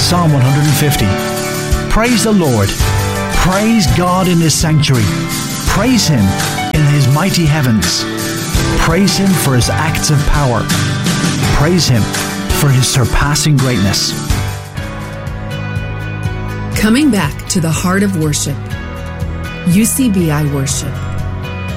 Psalm 150. Praise the Lord. Praise God in His sanctuary. Praise Him in His mighty heavens. Praise Him for His acts of power. Praise Him for His surpassing greatness. Coming back to the heart of worship. UCBI Worship.